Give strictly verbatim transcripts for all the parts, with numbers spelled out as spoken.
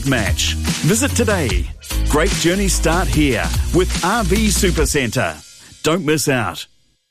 perfect match. Visit today. Great journeys start here with R V Supercentre. Don't miss out.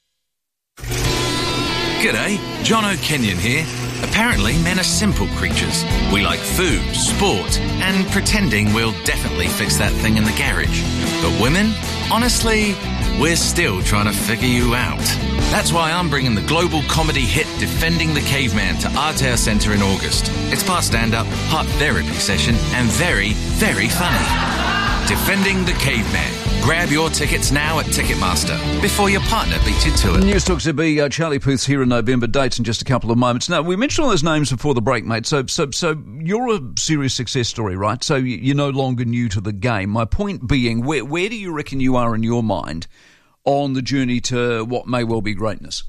G'day, John O'Kenyon here. Apparently, men are simple creatures. We like food, sport, and pretending we'll definitely fix that thing in the garage. But women? Honestly, we're still trying to figure you out. That's why I'm bringing the global comedy hit Defending the Caveman to Artair Centre in August. It's part stand-up, part therapy session, and very, very funny. Defending the Caveman. Grab your tickets now at Ticketmaster before your partner beats you to it. News Talk Z B, uh, Charlie Puth's here in November. Dates in just a couple of moments. Now, we mentioned all those names before the break, mate. So, so, so you're a serious success story, right? So you're no longer new to the game. My point being, where where do you reckon you are in your mind on the journey to what may well be greatness?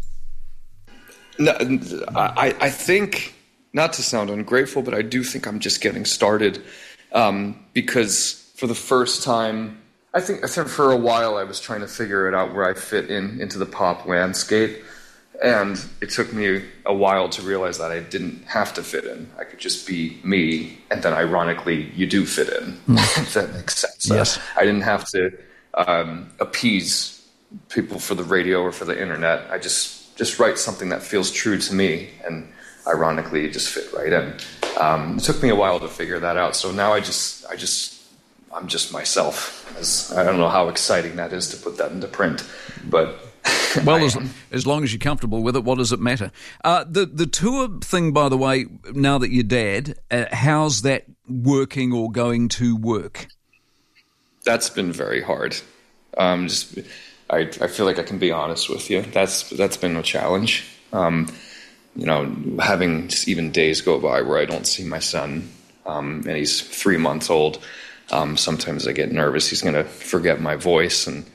No, I, I think, not to sound ungrateful, but I do think I'm just getting started um, because for the first time, I think, I think for a while I was trying to figure it out where I fit in into the pop landscape, and it took me a while to realize that I didn't have to fit in. I could just be me, and then ironically, you do fit in, if that makes sense. Yes. Uh, I didn't have to um, appease people for the radio or for the internet. I just, just write something that feels true to me, and ironically, you just fit right in. Um, it took me a while to figure that out, so now I just, I just, I'm just myself. As, I don't know how exciting that is to put that into print, but well, as, as long as you're comfortable with it, what does it matter? Uh, the the tour thing, by the way, now that you're dad, uh, how's that working or going to work? That's been very hard. Um, just, I I feel like I can be honest with you. That's that's been a challenge. Um, you know, having just even days go by where I don't see my son, um, and he's three months old. Um, sometimes I get nervous he's going to forget my voice, and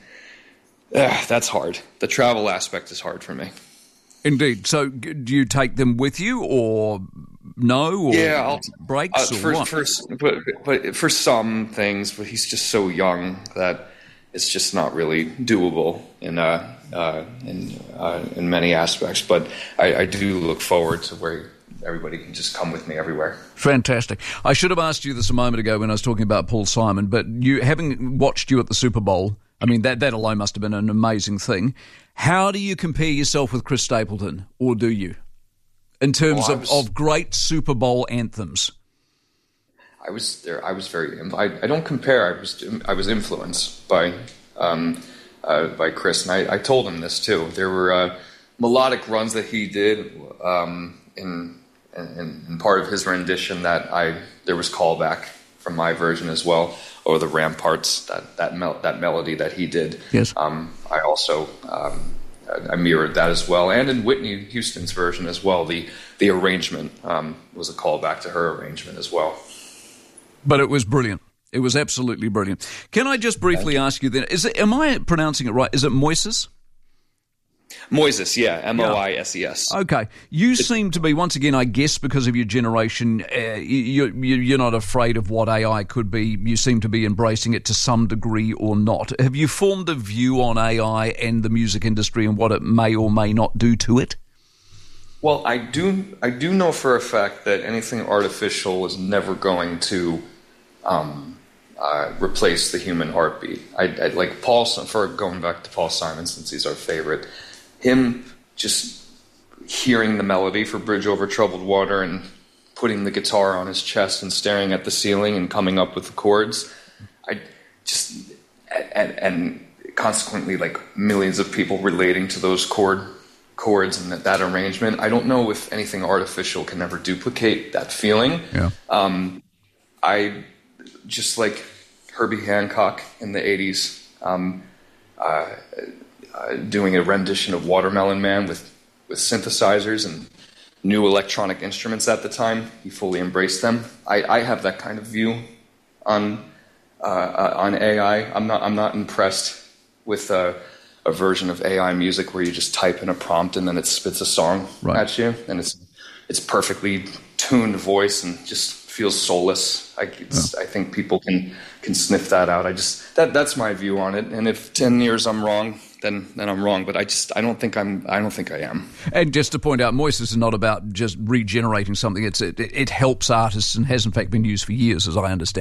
uh, that's hard. The travel aspect is hard for me. Indeed. So do you take them with you, or no, or yeah, I'll, breaks, uh, or for, what? For, but, but for some things, but he's just so young that it's just not really doable in uh, uh, in uh, in many aspects. But I, I do look forward to where everybody can just come with me everywhere. Fantastic. I should have asked you this a moment ago when I was talking about Paul Simon, but you, having watched you at the Super Bowl, I mean, that, that alone must have been an amazing thing. How do you compare yourself with Chris Stapleton, or do you, in terms well, of, was, of great Super Bowl anthems? I was there. I was very. I, I don't compare. I was. I was influenced by um, uh, by Chris, and I, I told him this too. There were uh, melodic runs that he did um, in. In, in part of his rendition that I there was callback from my version as well, or the Ramparts, that that, mel- that melody that he did. Yes. Um, I also um, I mirrored that as well, and in Whitney Houston's version as well. The the arrangement um, was a callback to her arrangement as well. But it was brilliant. It was absolutely brilliant. Can I just briefly you. ask you then? Is it? Am I pronouncing it right? Is it Moises? Moises, yeah, M O I S E S. Okay. You seem to be, once again, I guess because of your generation, uh, you, you, you're not afraid of what A I could be. You seem to be embracing it to some degree or not. Have you formed a view on A I and the music industry and what it may or may not do to it? Well, I do I do know for a fact that anything artificial is never going to um, uh, replace the human heartbeat. I, I like Paul, for going back to Paul Simon, since he's our favorite, him just hearing the melody for Bridge Over Troubled Water and putting the guitar on his chest and staring at the ceiling and coming up with the chords. I just and, and consequently, like millions of people relating to those chord chords and that, that arrangement. I don't know if anything artificial can ever duplicate that feeling. Yeah. Um, I just like Herbie Hancock in the eighties. Um, uh, Uh, doing a rendition of Watermelon Man with, with synthesizers and new electronic instruments at the time. He fully embraced them. I, I have that kind of view on uh, uh, on A I. I'm not I'm not impressed with uh, a version of A I music where you just type in a prompt and then it spits a song right. at you, and it's it's perfectly tuned voice and just feels soulless. I, it's, yeah. I think people can can sniff that out. I just that that's my view on it. And if ten years I'm wrong, then then I'm wrong. But I just I don't think I'm I don't think I am. And just to point out, Moises is not about just regenerating something. It's it, it helps artists and has in fact been used for years, as I understand.